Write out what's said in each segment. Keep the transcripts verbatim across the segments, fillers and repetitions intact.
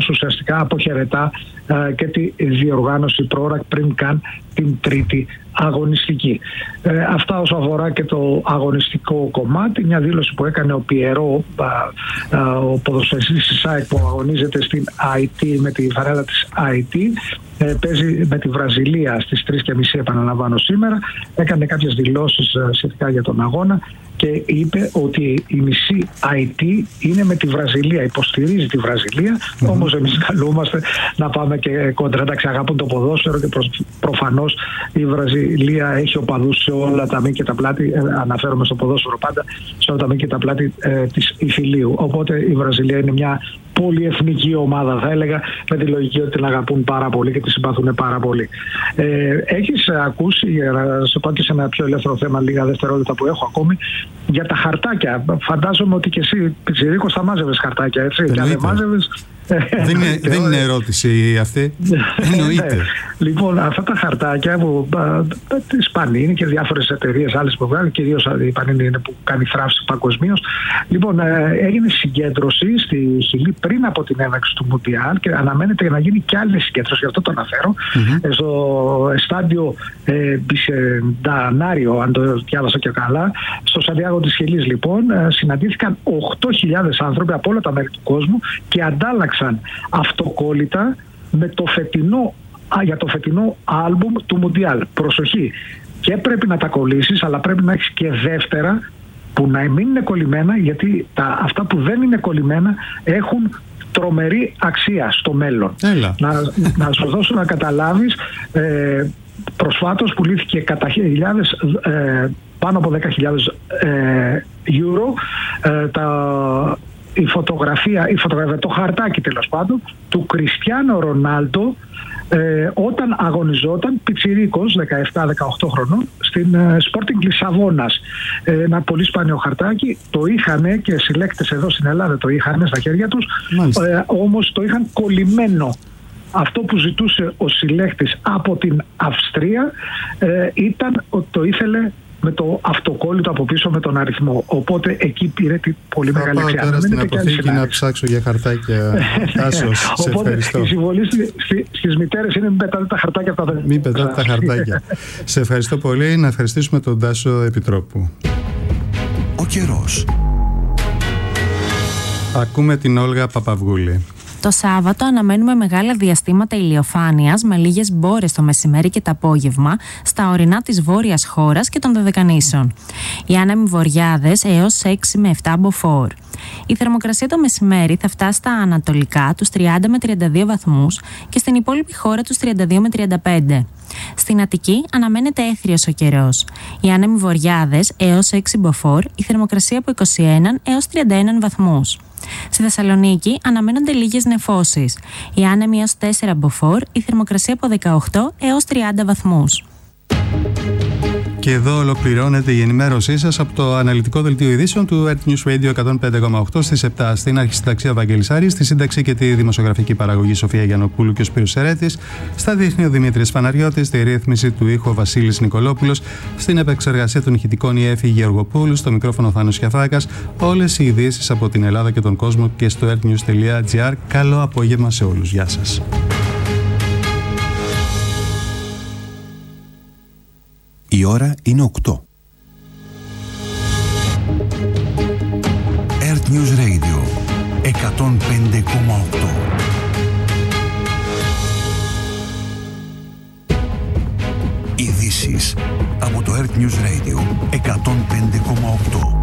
οποίος ουσιαστικά αποχαιρετά ε, και τη διοργάνωση πρόωρα πριν καν την τρίτη αγωνιστική. Ε, αυτά όσο αφορά και το αγωνιστικό κομμάτι, μια δήλωση που έκανε ο Πιερό, α, α, ο ποδοσφαιριστής της ΑΕΚ που αγωνίζεται στην άι τι με τη φανέλα της άι τι, ε, παίζει με τη Βραζιλία στις τρεις και μισή, επαναλαμβάνω σήμερα, έκανε κάποιες δηλώσεις α, σχετικά για τον αγώνα και είπε ότι η μισή άι τι είναι με τη Βραζιλία, υποστηρίζει τη Βραζιλία, mm-hmm. όμως εμείς καλούμαστε να πάμε και κόντρα. Εντάξει, αγαπούν το ποδόσφαιρο και προ, προφανώς η Βραζιλία έχει οπαδούς σε όλα τα μήκη και τα πλάτη, ε, αναφέρομαι στο ποδόσφαιρο πάντα, σε όλα τα μήκη και τα πλάτη ε, της Ιφιλίου. Οπότε η Βραζιλία είναι μια πολυεθνική ομάδα, θα έλεγα, με τη λογική ότι την αγαπούν πάρα πολύ και τη συμπαθούν πάρα πολύ. Ε, έχεις ακούσει, για να σε πάω και σε ένα πιο ελεύθερο θέμα, λίγα δευτερόλεπτα που έχω ακόμη, για τα χαρτάκια. Φαντάζομαι ότι και εσύ, Πιτσιρίκος, θα μάζευες χαρτάκια, έτσι? Και αν δεν μάζευες... Δεν είναι, δεν είναι ερώτηση αυτή. Εννοείται. Λοιπόν, αυτά τα χαρτάκια που της Πανίνη είναι και διάφορες εταιρείες άλλες που βγάλουν, κυρίως η Πανίνη είναι που κάνει θράψη παγκοσμίως. Λοιπόν, έγινε συγκέντρωση στη Χιλή πριν από την έναρξη του Μουντιάλ και αναμένεται να γίνει και άλλη συγκέντρωση, γι' αυτό το αναφέρω. Mm-hmm. Στο στάδιο ε, Μπισεντανάριο, αν το διάβασα και καλά, στο Σαντιάγο της Χιλής, λοιπόν, συναντήθηκαν οκτώ χιλιάδες άνθρωποι από όλα τα μέρη του κόσμου και αντάλλαξαν αυτοκόλλητα με το φετινό, α, για το φετινό άλμπουμ του Μουντιάλ. Προσοχή, και πρέπει να τα κολλήσεις, αλλά πρέπει να έχεις και δεύτερα που να μην είναι κολλημένα, γιατί τα, αυτά που δεν είναι κολλημένα έχουν τρομερή αξία στο μέλλον. Να, να σου δώσω να καταλάβεις, ε, προσφάτως πουλήθηκε κατά χιλιάδες, ε, πάνω από δέκα χιλιάδες ε, ευρώ ε, τα η φωτογραφία, η φωτογραφία, το χαρτάκι τέλος πάντων του Κριστιάνο Ρονάλντο ε, όταν αγωνιζόταν πιτσιρίκος δεκαεπτά δεκαοκτώ χρονών στην ε, Sporting Λισαβόνας. Ε, ένα πολύ σπάνιο χαρτάκι, το είχαν και συλλέκτες εδώ στην Ελλάδα το είχαν στα χέρια τους, ε, όμως το είχαν κολλημένο. Αυτό που ζητούσε ο συλλέκτης από την Αυστρία ε, ήταν ότι το ήθελε με το αυτοκόλλητο από πίσω με τον αριθμό. Οπότε εκεί πήρε την πολύ θα μεγάλη αξία. Θα πάω τώρα στην αποθήκη να ψάξω για χαρτάκια. Τάσο, σε οπότε ευχαριστώ. Η συμβολή στις μητέρες είναι μην πετάτε τα χαρτάκια από τα παιδιά. Μην πετάτε τα χαρτάκια. Σε ευχαριστώ πολύ. Να ευχαριστήσουμε τον Τάσο Επιτρόπου. Ο καιρός. Ακούμε την Όλγα Παπαυγούλη. Το Σάββατο αναμένουμε μεγάλα διαστήματα ηλιοφάνειας με λίγες μπόρες το μεσημέρι και το απόγευμα στα ορεινά της βόρειας χώρας και των Δωδεκανήσων. Οι άνεμοι βοριάδες έως έξι με επτά μποφόρ. Η θερμοκρασία το μεσημέρι θα φτάσει στα ανατολικά τους τριάντα με τριάντα δύο βαθμούς και στην υπόλοιπη χώρα τους τριάντα δύο με τριάντα πέντε. Στην Αττική αναμένεται έθριος ο καιρός. Οι άνεμοι βοριάδες έως έξι μποφόρ, η θερμοκρασία από είκοσι ένα έως τριάντα ένα βαθμούς. Στη Θεσσαλονίκη αναμένονται λίγες νεφώσεις. Οι άνεμοι έως τέσσερα μποφόρ, η θερμοκρασία από δεκαοκτώ έως τριάντα βαθμούς. Και εδώ ολοκληρώνεται η ενημέρωσή σας από το αναλυτικό δελτίο ειδήσεων του Earth News Radio εκατόν πέντε κόμμα οκτώ στις επτά. Στην αρχισυνταξία Βαγγέλης Άρης, στη σύνταξη και τη δημοσιογραφική παραγωγή Σοφία Γιαννοπούλου και ο Σπύρος Σερέτης, στα δείχνει ο Δημήτρης Παναριώτης, στη ρύθμιση του ήχου ο Βασίλης Νικολόπουλος, στην επεξεργασία των ηχητικών η Έφη Γεωργοπούλου, στο μικρόφωνο Θάνος Κιαφάκας. Όλες οι ειδήσεις από την Ελλάδα και τον κόσμο και στο earthnews τελεία gr. Καλό απόγευμα σε όλους. Γεια σας. Η ώρα είναι οκτώ. Earth News Radio εκατόν πέντε κόμμα οκτώ. Ειδήσεις από το Earth News Radio εκατόν πέντε κόμμα οκτώ.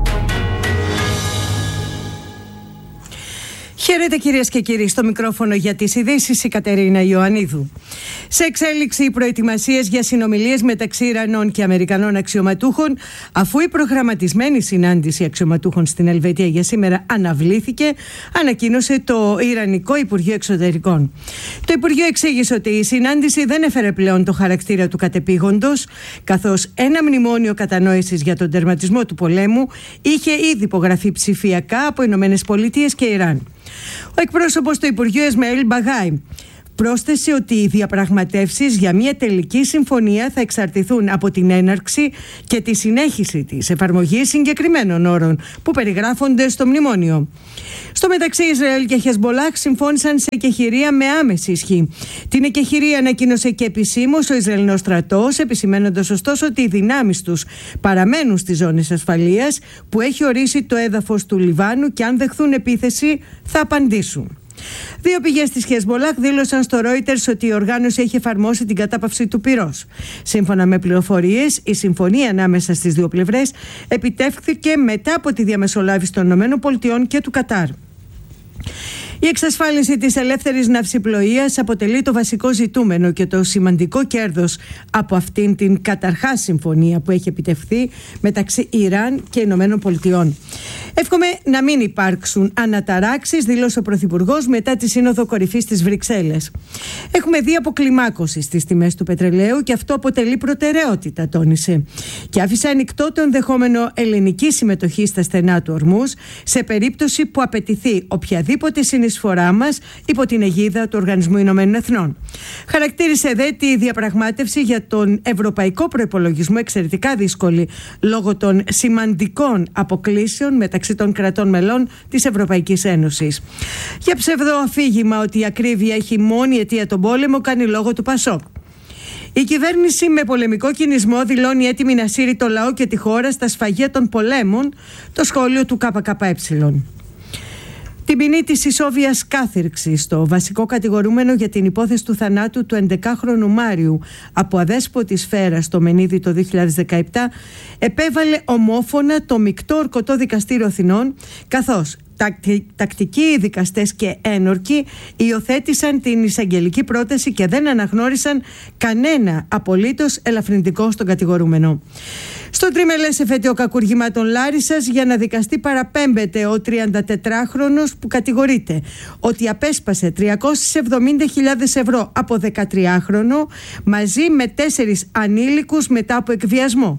Χαίρετε κυρίες και κύριοι, στο μικρόφωνο για τις ειδήσεις η Κατερίνα Ιωαννίδου. Σε εξέλιξη οι προετοιμασίες για συνομιλίες μεταξύ Ιρανών και Αμερικανών αξιωματούχων, αφού η προγραμματισμένη συνάντηση αξιωματούχων στην Ελβετία για σήμερα αναβλήθηκε, ανακοίνωσε το Ιρανικό Υπουργείο Εξωτερικών. Το Υπουργείο εξήγησε ότι η συνάντηση δεν έφερε πλέον το χαρακτήρα του κατεπήγοντος, καθώς ένα μνημόνιο κατανόησης για τον τερματισμό του πολέμου είχε ήδη υπογραφεί ψηφιακά από Ηνωμένες Πολιτείες και Ιράν. Ο εκπρόσωπος του Υπουργείου Ισμαήλ Μπαγάι Πρόσθεσε ότι οι διαπραγματεύσεις για μια τελική συμφωνία θα εξαρτηθούν από την έναρξη και τη συνέχιση της εφαρμογής συγκεκριμένων όρων που περιγράφονται στο μνημόνιο. Στο μεταξύ, Ισραήλ και Χεσμολάχ συμφώνησαν σε εκεχηρία με άμεση ισχύ. Την εκεχηρία ανακοίνωσε και επισήμως ο Ισραηλινός στρατός, επισημένοντας ωστόσο ότι οι δυνάμεις τους παραμένουν στις ζώνες ασφαλείας που έχει ορίσει το έδαφος του Λιβάνου και αν δεχθούν επίθεση θα απαντήσουν. Δύο πηγές της Χεσμολάχ δήλωσαν στο Reuters ότι η οργάνωση έχει εφαρμόσει την κατάπαυση του πυρός. Σύμφωνα με πληροφορίες, η συμφωνία ανάμεσα στις δύο πλευρές επιτεύχθηκε μετά από τη διαμεσολάβηση των ΗΠΑ και του Κατάρ. Η εξασφάλιση της ελεύθερης ναυσιπλοείας αποτελεί το βασικό ζητούμενο και το σημαντικό κέρδος από αυτήν την καταρχάς συμφωνία που έχει επιτευχθεί μεταξύ Ιράν και Ηνωμένων Πολιτειών. Εύχομαι να μην υπάρξουν αναταράξεις, δήλωσε ο Πρωθυπουργός μετά τη Σύνοδο Κορυφής της Βρυξέλλες. Έχουμε δει αποκλιμάκωση στις τιμές του πετρελαίου και αυτό αποτελεί προτεραιότητα, τόνισε. Και άφησε ανοιχτό το ενδεχόμενο ελληνική συμμετοχή στα στενά του Ορμούζ σε περίπτωση που απαιτηθεί οποιαδήποτε συνεισφορά μας υπό την αιγίδα του Οργανισμού Ηνωμένων Εθνών. Χαρακτήρισε δε τη διαπραγμάτευση για τον ευρωπαϊκό προϋπολογισμό εξαιρετικά δύσκολη λόγω των σημαντικών αποκλήσεων μεταξύ των κρατών μελών της Ευρωπαϊκής Ένωσης. Για ψευδοαφήγημα ότι η ακρίβεια έχει μόνη αιτία τον πόλεμο κάνει λόγο του Πασόκ. Η κυβέρνηση με πολεμικό κινησμό δηλώνει έτοιμη να σύρει το λαό και τη χώρα στα σφαγεία των πολέμων, το σχόλιο του ΚΚΕ. Την ποινή της ισόβιας κάθυρξης, το βασικό κατηγορούμενο για την υπόθεση του θανάτου του ενδεκάχρονου Μάριου από αδέσποτη σφαίρα στο Μενίδη το δύο χιλιάδες δεκαεπτά, επέβαλε ομόφωνα το Μεικτό Ορκωτό Δικαστήριο Αθηνών, καθώς τακτικοί δικαστές και ένορκοι υιοθέτησαν την εισαγγελική πρόταση και δεν αναγνώρισαν κανένα απολύτως ελαφρυντικό στον κατηγορούμενο. Στο τριμελές εφέτειο κακουργημάτων Λάρισσας για να δικαστεί παραπέμπεται ο τριαντατετράχρονος που κατηγορείται ότι απέσπασε τριακόσιες εβδομήντα χιλιάδες ευρώ από δεκατριάχρονο μαζί με τέσσερις ανήλικους μετά από εκβιασμό.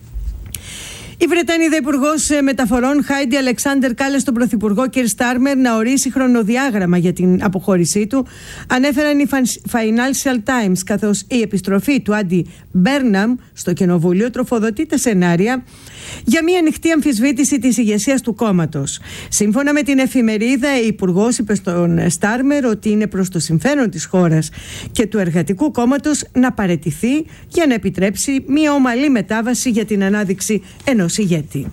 Η Βρετανίδα Υπουργός Μεταφορών Χάιντι Αλεξάντερ κάλεσε τον Πρωθυπουργό Κιρ Στάρμερ να ορίσει χρονοδιάγραμμα για την αποχώρησή του, ανέφεραν οι Financial Times, καθώς η επιστροφή του Άντι Μπέρναμ στο Κοινοβούλιο τροφοδοτεί τα σενάρια για μια ανοιχτή αμφισβήτηση της ηγεσίας του κόμματος. Σύμφωνα με την εφημερίδα, η Υπουργός είπε στον Στάρμερ ότι είναι προς το συμφέρον της χώρας και του Εργατικού Κόμματος να παραιτηθεί για να επιτρέψει μια ομαλή μετάβαση για την ανάδειξη ενός ηγέτη.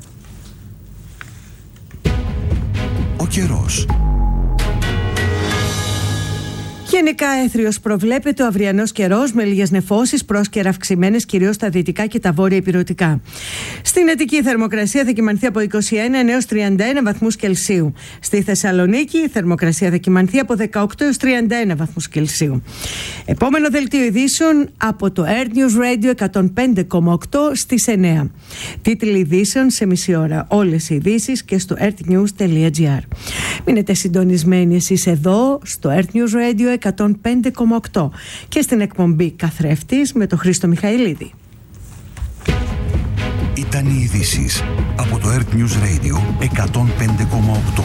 Ο καιρός. Γενικά έθριος προβλέπεται ο αυριανός καιρός με λίγες νεφώσεις, πρόσκαιρα αυξημένες κυρίως στα δυτικά και τα βόρεια ηπειρωτικά. Στην Αττική η θερμοκρασία θα κυμανθεί από είκοσι ένα έως τριάντα ένα βαθμούς Κελσίου. Στη Θεσσαλονίκη η θερμοκρασία θα κυμανθεί από δεκαοκτώ έως τριάντα ένα βαθμούς Κελσίου. Επόμενο δελτίο ειδήσεων από το Earth News Radio εκατόν πέντε κόμμα οκτώ στις εννιά. Τίτλοι ειδήσεων σε μισή ώρα. Όλες οι ειδήσεις και στο earthnews τελεία gr. Μείνετε συντονισμένοι εσείς εδώ στο Earth News Radio εκατόν πέντε κόμμα οκτώ και στην εκπομπή Καθρέφτης με τον Χρήστο Μιχαηλίδη. Ήταν οι ειδήσεις από το Earth News Radio εκατόν πέντε κόμμα οκτώ.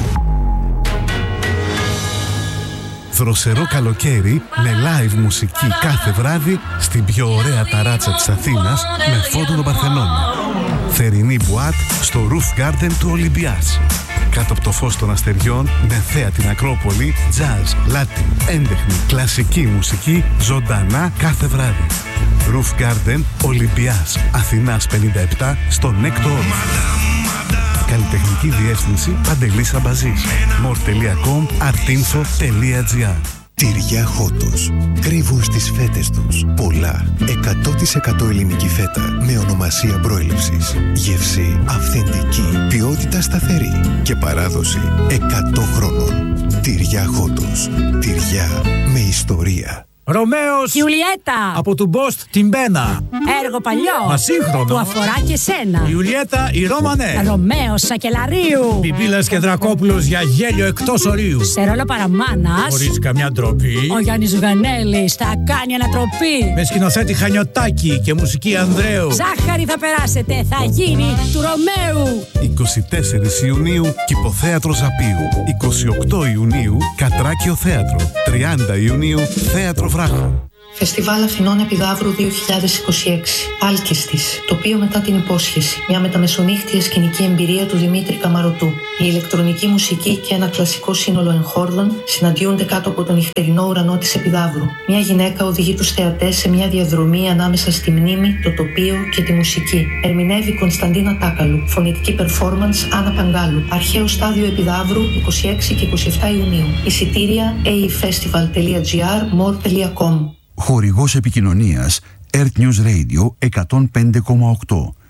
Δροσερό καλοκαίρι με live μουσική κάθε βράδυ στην πιο ωραία ταράτσα της Αθήνας με φόντο τον Παρθενώνα. Θερινή μπουάτ στο Roof Garden του Ολυμπιάς. Κάτω από το φως των αστεριών, με θέα την Ακρόπολη, jazz, latin, έντεχνη, κλασική μουσική, ζωντανά κάθε βράδυ. Roof Garden, Ολυμπιάς, Αθηνάς πενήντα επτά, στον έκτο όροφο. Καλλιτεχνική διεύθυνση Παντελής Αμπαζής. μορ τελεία κομ, artinfo τελεία gr. Τυριά Χότος. Κρύβουν στις φέτες τους πολλά. εκατό τοις εκατό ελληνική φέτα με ονομασία προέλευσης. Γεύση αυθεντική. Ποιότητα σταθερή. Και παράδοση εκατό χρόνων. Τυριά Χότος. Τυριά με ιστορία. Ρωμαίος Ιουλιέτα από του Μπόστ την Μπένα. Έργο παλιό Ασύγχρονο που αφορά και σένα. Ιουλιέτα η Ρώμανε. Ρωμαίος Σακελαρίου. Πιπίλας και Δρακόπουλος για γέλιο εκτός ορίου. Σε ρόλο παραμάνας Χωρίς καμιά ντροπή. ο Γιάννης Ζουγανέλης θα κάνει ανατροπή. Με σκηνοθέτη Χανιωτάκη και μουσική Ανδρέου. Ζάχαρη θα περάσετε, θα γίνει του Ρωμαίου. εικοστή τέταρτη Ιουνίου Κηποθέατρο Ζαπίου. εικοστή ογδόη Ιουνίου Κατράκιο Θέατρο. τριάντα Ιουνίου Θέατρο Βράχο. Φεστιβάλ Αθηνών Επιδαύρου δύο χιλιάδες είκοσι έξι. Άλκηστης. Τοπίο μετά την υπόσχεση. Μια μεταμεσονύχτια σκηνική εμπειρία του Δημήτρη Καμαρωτού. Η ηλεκτρονική μουσική και ένα κλασικό σύνολο εγχόρδων συναντιούνται κάτω από τον νυχτερινό ουρανό της Επιδαύρου. Μια γυναίκα οδηγεί τους θεατές σε μια διαδρομή ανάμεσα στη μνήμη, το τοπίο και τη μουσική. Ερμηνεύει Κωνσταντίνα Τάκαλου. Φωνητική performance Άννα Παγκάλου. Αρχαίο στάδιο Επιδαύρου είκοσι έξι και είκοσι επτά Ιουνίου. Εισιτήρια έι ι φεστιβάλ τελεία τζι άρ μορ τελεία κομ. Χορηγός επικοινωνίας Earth News Radio εκατόν πέντε κόμμα οκτώ.